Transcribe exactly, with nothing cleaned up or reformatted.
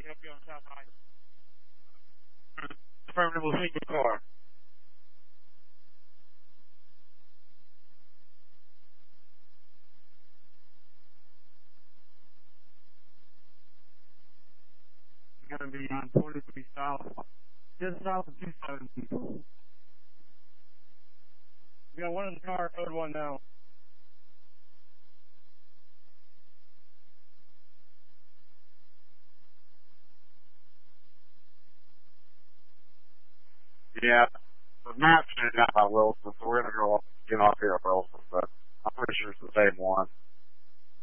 help you on the south side. Affirmative, we'll see your car. You're going to be on forty-three south. Just south of two seventy. We got one in the car, code one now. Yeah, the map's changed out by Wilson, so we're going to go off, get off here at Wilson, but I'm pretty sure it's the same one.